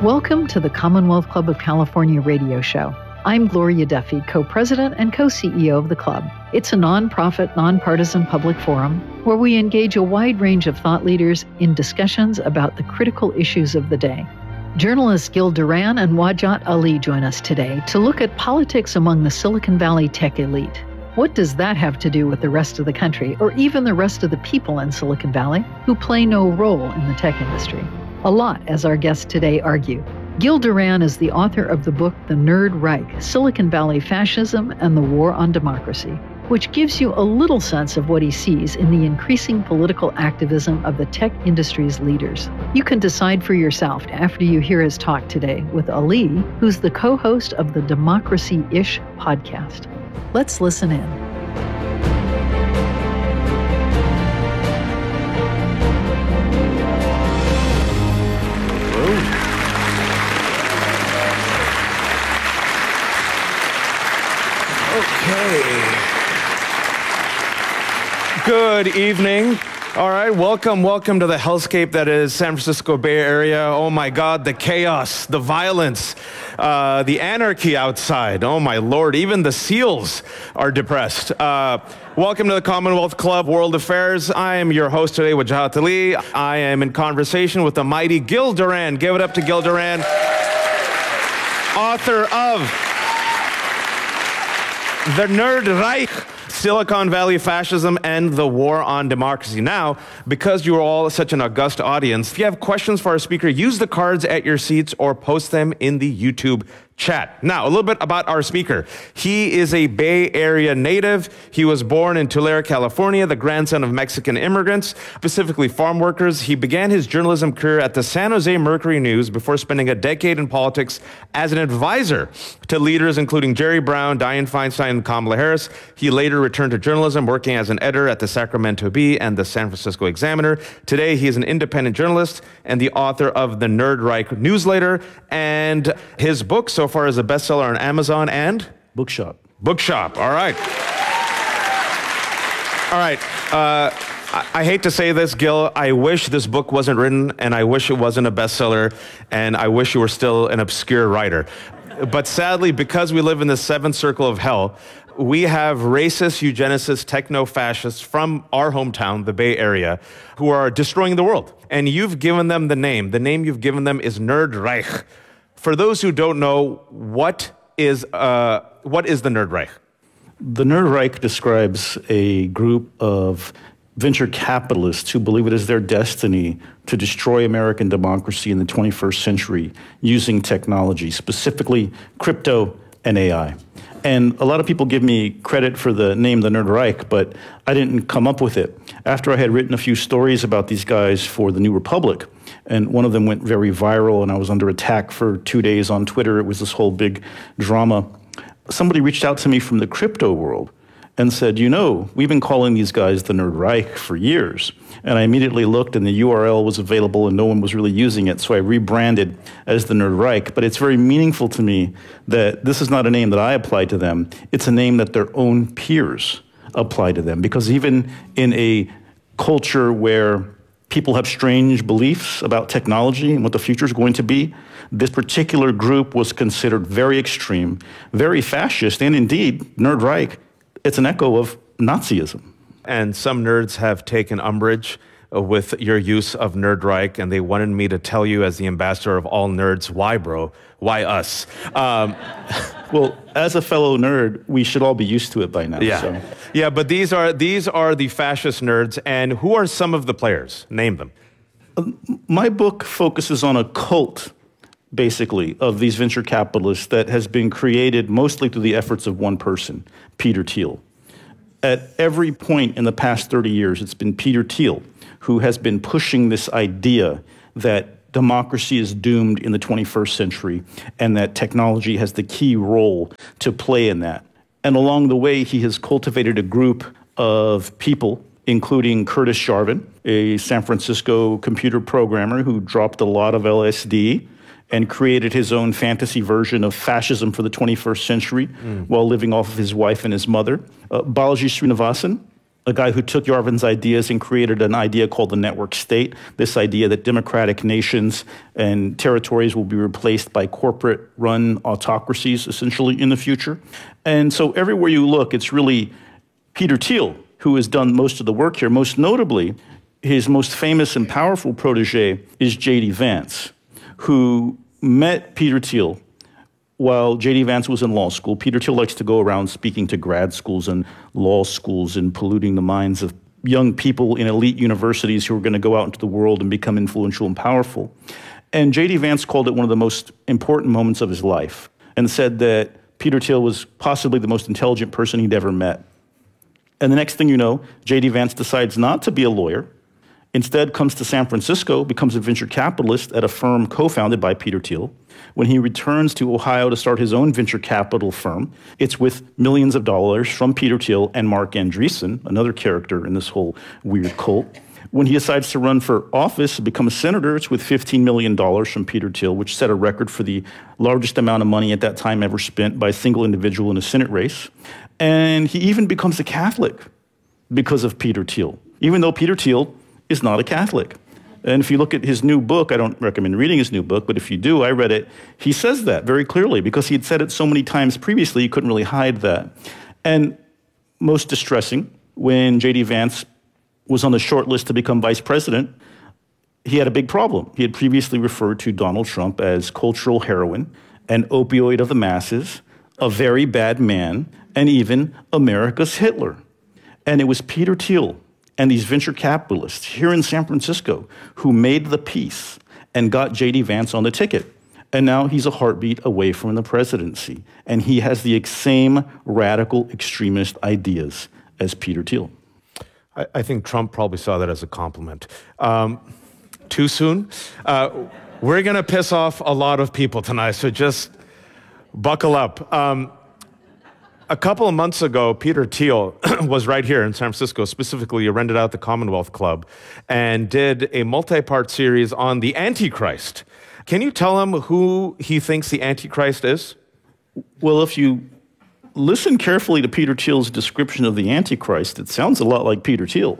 Welcome to the Commonwealth Club of California radio show. I'm Gloria Duffy, co-president and co-CEO of the club. It's a nonprofit, nonpartisan public forum where we engage a wide range of thought leaders in discussions about the critical issues of the day. Journalists Gil Duran and Wajat Ali join us today to look at politics among the Silicon Valley tech elite. What does that have to do with the rest of the country, or even the rest of the people in Silicon Valley who play no role in the tech industry? A lot, as our guests today argue. Gil Duran is the author of the book The Nerd Reich, Silicon Valley Fascism and the War on Democracy, which gives you a little sense of what he sees in the increasing political activism of the tech industry's leaders. You can decide for yourself after you hear his talk today with Ali, who's the co-host of the Democracy-ish podcast. Let's listen in. Good evening. All right, welcome to the hellscape that is San Francisco Bay Area. Oh my God, the chaos, the violence, the anarchy outside. Oh my Lord, even the seals are depressed. Welcome to the Commonwealth Club World Affairs. I am your host today, Wajat Ali. I am in conversation with the mighty Gil Duran. Give it up to Gil Duran, author of The Nerd Reich, Silicon Valley Fascism and the War on Democracy. Now, because you are all such an august audience, if you have questions for our speaker, use the cards at your seats or post them in the YouTube chat. Now, a little bit about our speaker. He is a Bay Area native. He was born in Tulare, California, the grandson of Mexican immigrants, specifically farm workers. He began his journalism career at the San Jose Mercury News before spending a decade in politics as an advisor to leaders including Jerry Brown, Dianne Feinstein, and Kamala Harris. He later returned to journalism, working as an editor at the Sacramento Bee and the San Francisco Examiner. Today, he is an independent journalist and the author of the Nerd Reich newsletter, and his book so far is a bestseller on Amazon and Bookshop. All right. I hate to say this, Gil. I wish this book wasn't written, and I wish it wasn't a bestseller, and I wish you were still an obscure writer. But sadly, because we live in the seventh circle of hell, we have racist, eugenicists, techno-fascists from our hometown, the Bay Area, who are destroying the world. And you've given them the name. The name you've given them is Nerd Reich. For those who don't know, what is the Nerd Reich? The Nerd Reich describes a group of venture capitalists who believe it is their destiny to destroy American democracy in the 21st century using technology, specifically crypto and AI. And a lot of people give me credit for the name The Nerd Reich, but I didn't come up with it. After I had written a few stories about these guys for The New Republic, and one of them went very viral, and I was under attack for 2 days on Twitter. It was this whole big drama. Somebody reached out to me from the crypto world and said, you know, we've been calling these guys the Nerd Reich for years. And I immediately looked, and the URL was available, and no one was really using it, so I rebranded as the Nerd Reich. But it's very meaningful to me that this is not a name that I apply to them. It's a name that their own peers apply to them. Because even in a culture where people have strange beliefs about technology and what the future is going to be, this particular group was considered very extreme, very fascist, and indeed, Nerd Reich, it's an echo of Nazism. And some nerds have taken umbrage with your use of Nerd Reich, and they wanted me to tell you, as the ambassador of all nerds, why, bro? Why us? Well, as a fellow nerd, we should all be used to it by now. Yeah, so. Yeah. But these are the fascist nerds, and who are some of the players? Name them. My book focuses on a cult, basically, of these venture capitalists that has been created mostly through the efforts of one person, Peter Thiel. At every point in the past 30 years, it's been Peter Thiel who has been pushing this idea that democracy is doomed in the 21st century and that technology has the key role to play in that. And along the way, he has cultivated a group of people, including Curtis Jarvin, a San Francisco computer programmer who dropped a lot of LSD and created his own fantasy version of fascism for the 21st century while living off of his wife and his mother. Balaji Srinivasan, a guy who took Yarvin's ideas and created an idea called the network state, this idea that democratic nations and territories will be replaced by corporate-run autocracies, essentially, in the future. And so everywhere you look, it's really Peter Thiel who has done most of the work here. Most notably, his most famous and powerful protege is J.D. Vance, who met Peter Thiel while J.D. Vance was in law school. Peter Thiel likes to go around speaking to grad schools and law schools and polluting the minds of young people in elite universities who are going to go out into the world and become influential and powerful. And J.D. Vance called it one of the most important moments of his life and said that Peter Thiel was possibly the most intelligent person he'd ever met. And the next thing you know, J.D. Vance decides not to be a lawyer, instead comes to San Francisco, becomes a venture capitalist at a firm co-founded by Peter Thiel. When he returns to Ohio to start his own venture capital firm, it's with millions of dollars from Peter Thiel and Marc Andreessen, another character in this whole weird cult. When he decides to run for office and become a senator, it's with $15 million from Peter Thiel, which set a record for the largest amount of money at that time ever spent by a single individual in a Senate race. And he even becomes a Catholic because of Peter Thiel, even though Peter Thiel is not a Catholic. And if you look at his new book, I don't recommend reading his new book, but if you do, I read it, he says that very clearly because he had said it so many times previously, he couldn't really hide that. And most distressing, when J.D. Vance was on the short list to become vice president, he had a big problem. He had previously referred to Donald Trump as cultural heroin, an opioid of the masses, a very bad man, and even America's Hitler. And it was Peter Thiel and these venture capitalists here in San Francisco who made the peace and got J.D. Vance on the ticket. And now he's a heartbeat away from the presidency. And he has the same radical extremist ideas as Peter Thiel. I think Trump probably saw that as a compliment. Too soon? We're going to piss off a lot of people tonight, so just buckle up. A couple of months ago, Peter Thiel was right here in San Francisco. Specifically, he rented out the Commonwealth Club and did a multi-part series on the Antichrist. Can you tell him who he thinks the Antichrist is? Well, if you listen carefully to Peter Thiel's description of the Antichrist, it sounds a lot like Peter Thiel.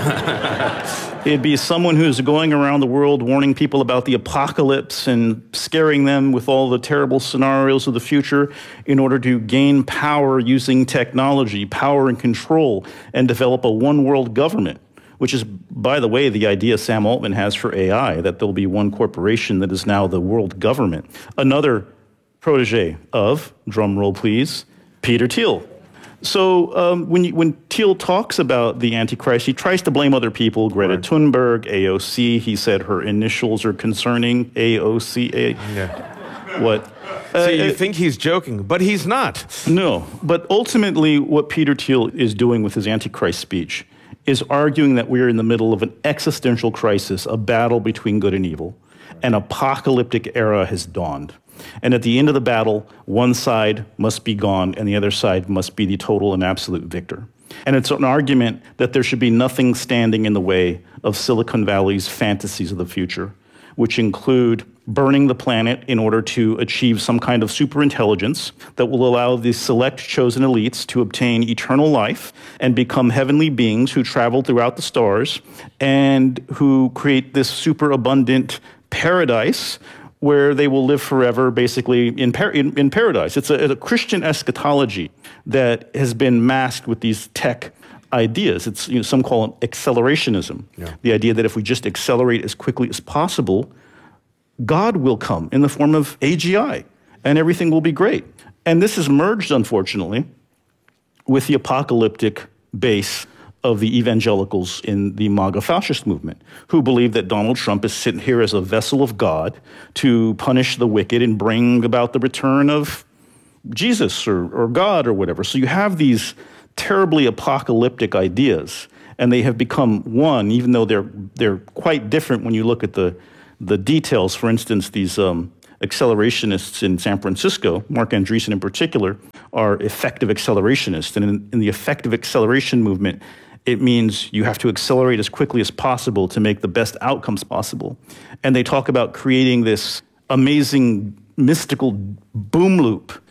It'd be someone who's going around the world warning people about the apocalypse and scaring them with all the terrible scenarios of the future in order to gain power using technology, power and control, and develop a one-world government, which is, by the way, the idea Sam Altman has for AI, that there'll be one corporation that is now the world government. Another protege of, drum roll please, Peter Thiel. So when Thiel talks about the Antichrist, he tries to blame other people, Greta Thunberg, AOC. He said her initials are concerning, AOC. Yeah. What? So you think he's joking, but he's not. No, but ultimately what Peter Thiel is doing with his Antichrist speech is arguing that we're in the middle of an existential crisis, a battle between good and evil. An apocalyptic era has dawned. And at the end of the battle, one side must be gone and the other side must be the total and absolute victor. And it's an argument that there should be nothing standing in the way of Silicon Valley's fantasies of the future, which include burning the planet in order to achieve some kind of superintelligence that will allow the select chosen elites to obtain eternal life and become heavenly beings who travel throughout the stars and who create this superabundant paradise where they will live forever, basically in paradise. It's a Christian eschatology that has been masked with these tech ideas. It's, some call it accelerationism. Yeah. The idea that if we just accelerate as quickly as possible, God will come in the form of AGI, and everything will be great. And this is merged, unfortunately, with the apocalyptic base of the evangelicals in the MAGA fascist movement, who believe that Donald Trump is sitting here as a vessel of God to punish the wicked and bring about the return of Jesus or God or whatever. So you have these terribly apocalyptic ideas, and they have become one, even though they're quite different when you look at the details. For instance, these accelerationists in San Francisco, Marc Andreessen in particular, are effective accelerationists. And in the effective acceleration movement, it means you have to accelerate as quickly as possible to make the best outcomes possible. And they talk about creating this amazing mystical boom loop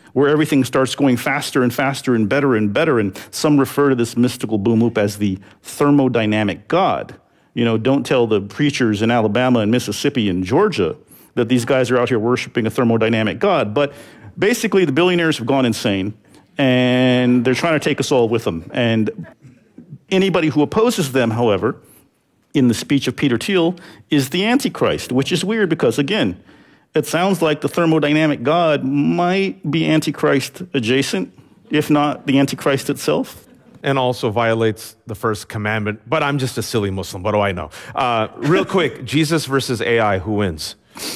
where everything starts going faster and faster and better, and some refer to this mystical boom loop as the thermodynamic God. You know, don't tell the preachers in Alabama and Mississippi and Georgia that these guys are out here worshiping a thermodynamic God. But basically, the billionaires have gone insane, and they're trying to take us all with them. And anybody who opposes them, however, in the speech of Peter Thiel, is the Antichrist, which is weird because, again, it sounds like the thermodynamic God might be Antichrist adjacent, if not the Antichrist itself. And also violates the first commandment. But I'm just a silly Muslim. What do I know? Real quick, Jesus versus AI, who wins?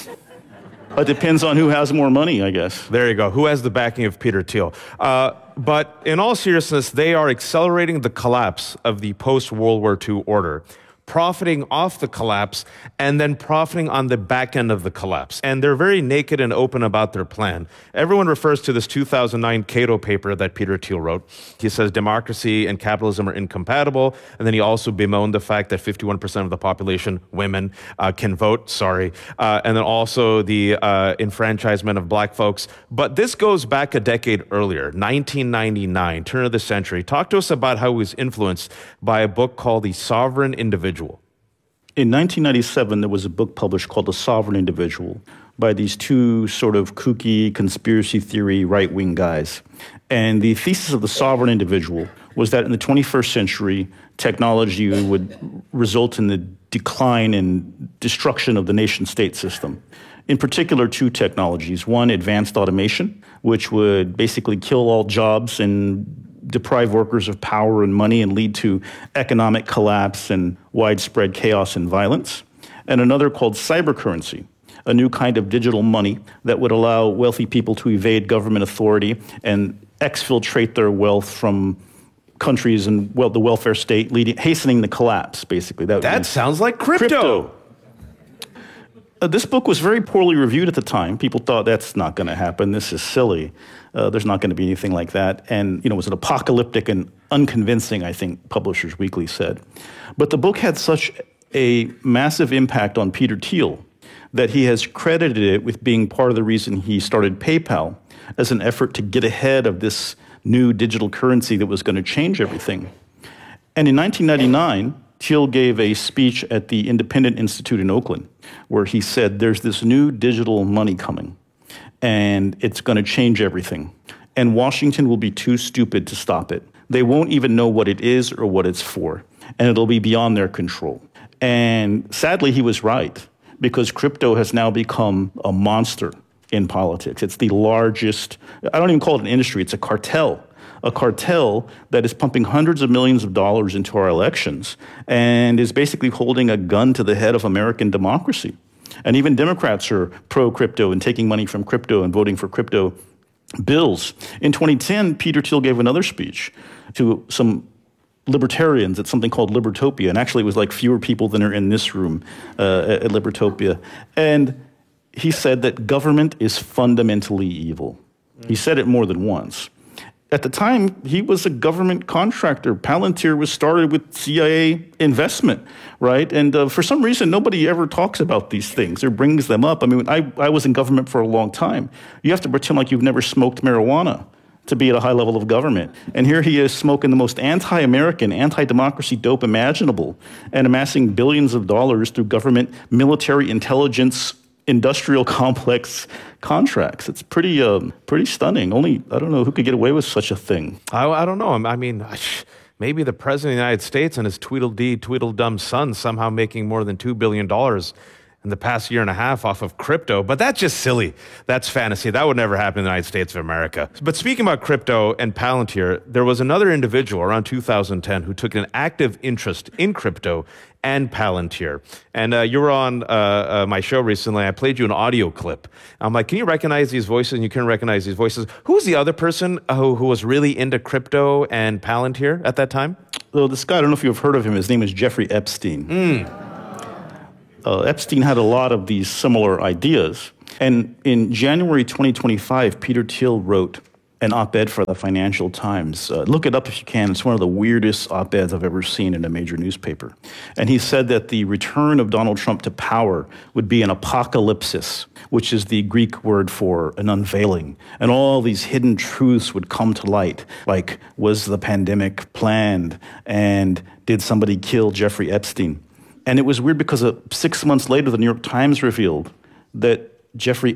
It depends on who has more money, I guess. There you go. Who has the backing of Peter Thiel? But in all seriousness, they are accelerating the collapse of the post-World War II order, profiting off the collapse and then profiting on the back end of the collapse. And they're very naked and open about their plan. Everyone refers to this 2009 Cato paper that Peter Thiel wrote. He says democracy and capitalism are incompatible. And then he also bemoaned the fact that 51% of the population, women, can vote. And then also the enfranchisement of black folks. But this goes back a decade earlier, 1999, turn of the century. Talk to us about how he was influenced by a book called The Sovereign Individual. In 1997, there was a book published called The Sovereign Individual by these two sort of kooky conspiracy theory right-wing guys. And the thesis of The Sovereign Individual was that in the 21st century, technology would result in the decline and destruction of the nation-state system. In particular, two technologies. One, advanced automation, which would basically kill all jobs and deprive workers of power and money and lead to economic collapse and widespread chaos and violence. And another called cybercurrency, a new kind of digital money that would allow wealthy people to evade government authority and exfiltrate their wealth from countries and the welfare state, hastening the collapse, basically. That sounds like crypto. This book was very poorly reviewed at the time. People thought that's not going to happen. This is silly. There's not going to be anything like that. And, it was an apocalyptic and unconvincing, I think, Publishers Weekly said. But the book had such a massive impact on Peter Thiel that he has credited it with being part of the reason he started PayPal as an effort to get ahead of this new digital currency that was going to change everything. And in 1999, Thiel gave a speech at the Independent Institute in Oakland, where he said, there's this new digital money coming, and it's going to change everything. And Washington will be too stupid to stop it. They won't even know what it is or what it's for, and it'll be beyond their control. And sadly, he was right, because crypto has now become a monster in politics. It's the largest, I don't even call it an industry, it's a cartel that is pumping hundreds of millions of dollars into our elections and is basically holding a gun to the head of American democracy. And even Democrats are pro-crypto and taking money from crypto and voting for crypto bills. In 2010, Peter Thiel gave another speech to some libertarians at something called Libertopia. And actually, it was like fewer people than are in this room at Libertopia. And he said that government is fundamentally evil. He said it more than once. At the time, he was a government contractor. Palantir was started with CIA investment, right? And for some reason, nobody ever talks about these things or brings them up. I mean, I was in government for a long time. You have to pretend like you've never smoked marijuana to be at a high level of government. And here he is smoking the most anti-American, anti-democracy dope imaginable and amassing billions of dollars through government, military intelligence, industrial complex contracts. It's pretty stunning. I don't know who could get away with such a thing. I don't know. I mean, maybe the President of the United States and his Tweedledee, Tweedledum son somehow making more than $2 billion in the past year and a half off of crypto, but that's just silly. That's fantasy. That would never happen in the United States of America. But speaking about crypto and Palantir, there was another individual around 2010 who took an active interest in crypto and Palantir. And you were on my show recently. I played you an audio clip. I'm like, can you recognize these voices? And you can recognize these voices. Who was the other person who was really into crypto and Palantir at that time? Well, this guy, I don't know if you've heard of him. His name is Jeffrey Epstein. Epstein had a lot of these similar ideas. And in January 2025, Peter Thiel wrote an op-ed for the Financial Times. Look it up if you can. It's one of the weirdest op-eds I've ever seen in a major newspaper. And he said that the return of Donald Trump to power would be an apocalypsis, which is the Greek word for an unveiling. And all these hidden truths would come to light, like, was the pandemic planned? And did somebody kill Jeffrey Epstein? And it was weird because 6 months later, the New York Times revealed that Jeffrey